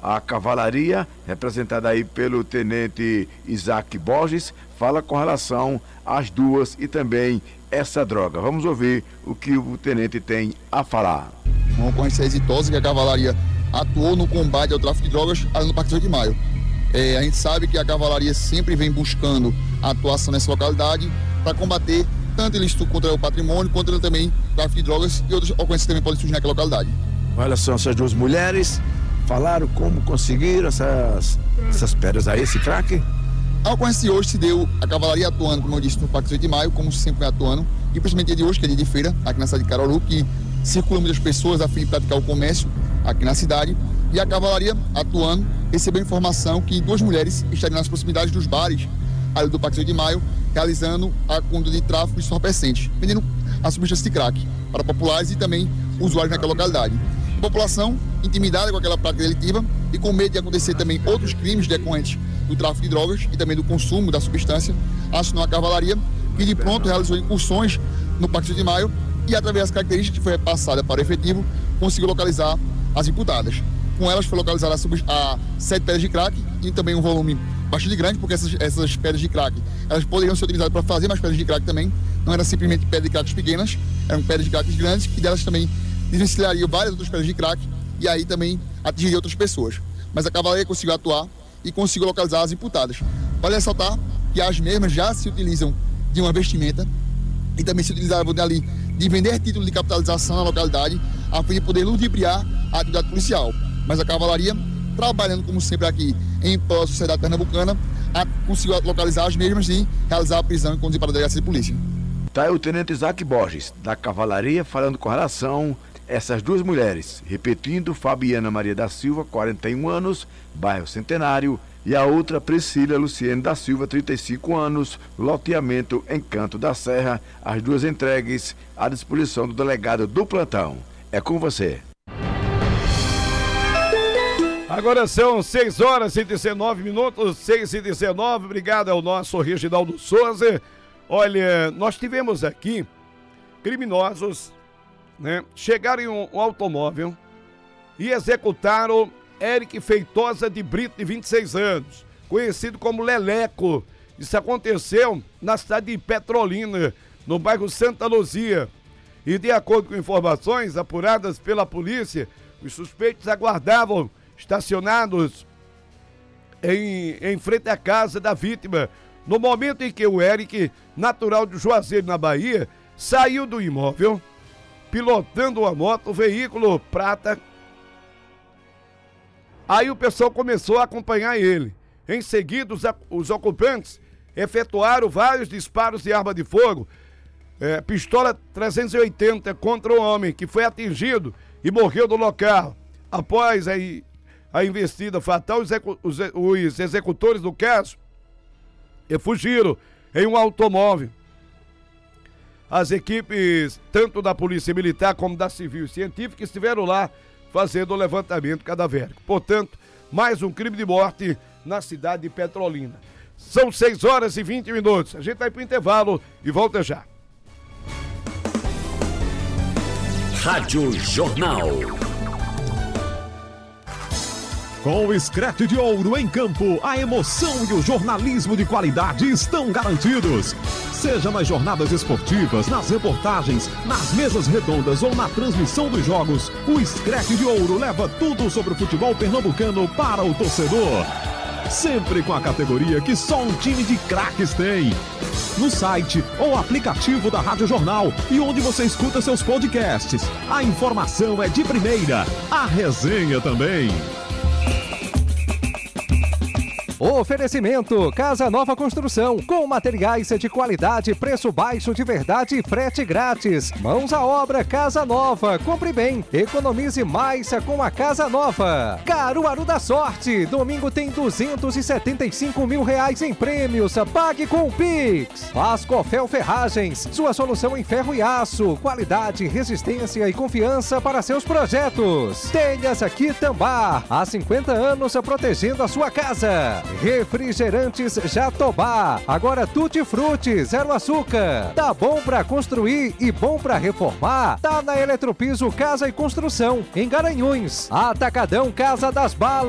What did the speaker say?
A cavalaria, representada aí pelo tenente Isaac Borges, fala com relação às duas e também essa droga. Vamos ouvir o que o tenente tem a falar. Uma ocorrência exitosa que a cavalaria atuou no combate ao tráfico de drogas ali no Parque 18 de Maio. A gente sabe que a cavalaria sempre vem buscando a atuação nessa localidade para combater tanto ilícito contra o patrimônio, quanto também tráfico de drogas e outras ocorrências que também podem surgir naquela localidade. Olha só, essas duas mulheres falaram como conseguiram essas pedras aí, esse crack? A ocorrência de hoje se deu a cavalaria atuando, como eu disse, no Parque 18 de Maio, como sempre vem atuando, e principalmente dia de hoje, que é dia de feira, aqui na cidade de Caruaru, que circulam muitas pessoas a fim de praticar o comércio aqui na cidade, e a cavalaria atuando recebeu informação que duas mulheres estariam nas proximidades dos bares ali do Parque 18 de Maio, realizando a conduta de tráfico de entorpecentes, vendendo a substância de crack para populares e também usuários naquela localidade. A população intimidada com aquela prática delitiva e com medo de acontecer também outros crimes decorrentes do tráfico de drogas e também do consumo da substância, acionou a cavalaria, que de pronto realizou incursões no Parque 18 de Maio e, através das características que foi passada para o efetivo, conseguiu localizar as imputadas. Com elas foi localizada a 7 pedras de crack e também um volume bastante grande, porque essas pedras de crack elas poderiam ser utilizadas para fazer mais pedras de crack também, não eram simplesmente pedras de crack pequenas, eram pedras de crack grandes, que delas também desvencilhariam várias outras pedras de crack e aí também atingiria outras pessoas. Mas a cavalaria conseguiu atuar e conseguiu localizar as imputadas. Vale ressaltar que as mesmas já se utilizam de uma vestimenta e também se utilizavam ali de vender título de capitalização na localidade a fim de poder ludibriar a atividade policial. Mas a cavalaria, trabalhando como sempre aqui em prol da sociedade pernambucana, conseguiu localizar as mesmas e realizar a prisão e conduzir para a delegacia de polícia. Tá aí o tenente Isaac Borges, da cavalaria, falando com relação a essas duas mulheres. Repetindo, Fabiana Maria da Silva, 41 anos, bairro Centenário, e a outra Priscila Luciene da Silva, 35 anos, loteamento Encanto da Serra, as duas entregues à disposição do delegado do plantão. É com você. Agora são 6 horas e 19 minutos, 6 e 19, obrigado ao nosso Reginaldo Souza. Olha, nós tivemos aqui criminosos, né, chegaram em um automóvel e executaram Eric Feitosa de Brito, de 26 anos, conhecido como Leleco. Isso aconteceu na cidade de Petrolina, no bairro Santa Luzia. E de acordo com informações apuradas pela polícia, os suspeitos aguardavam estacionados em frente à casa da vítima, no momento em que o Eric, natural de Juazeiro, na Bahia, saiu do imóvel, pilotando uma moto, um veículo prata. Aí o pessoal começou a acompanhar ele. Em seguida, os ocupantes efetuaram vários disparos de arma de fogo, pistola 380 contra o homem, que foi atingido e morreu no local. Após a investida fatal, os executores do caso fugiram em um automóvel. As equipes, tanto da Polícia Militar como da Civil e Científica, estiveram lá fazendo o levantamento cadavérico. Portanto, mais um crime de morte na cidade de Petrolina. São 6 horas e 20 minutos. A gente vai para o intervalo e volta já. Rádio Jornal. Com o Screte de Ouro em campo, a emoção e o jornalismo de qualidade estão garantidos. Seja nas jornadas esportivas, nas reportagens, nas mesas redondas ou na transmissão dos jogos, o Screte de Ouro leva tudo sobre o futebol pernambucano para o torcedor. Sempre com a categoria que só um time de craques tem. No site ou aplicativo da Rádio Jornal e onde você escuta seus podcasts. A informação é de primeira, a resenha também. Oferecimento Casa Nova Construção, com materiais de qualidade, preço baixo de verdade e frete grátis. Mãos à obra Casa Nova, compre bem, economize mais com a Casa Nova. Caruaru da Sorte, domingo tem R$275 mil em prêmios, pague com o Pix. Vascofel Ferragens, sua solução em ferro e aço, qualidade, resistência e confiança para seus projetos. Telhas Quitambá, há 50 anos protegendo a sua casa. Refrigerantes Jatobá, agora Tutti Frutti, zero açúcar. Tá bom pra construir e bom pra reformar? Tá na Eletropiso Casa e Construção, em Garanhuns. Atacadão Casa das Balas.